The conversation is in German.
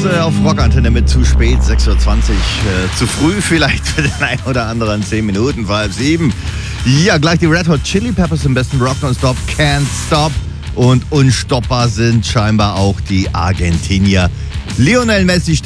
auf Rockantenne mit zu spät, 6.20 Uhr. Zu früh vielleicht für den einen oder anderen, 10 Minuten, vor 6:30. Ja, gleich die Red Hot Chili Peppers im besten Rock Non-Stop, Can't Stop. Und unstoppbar sind scheinbar auch die Argentinier. Lionel Messi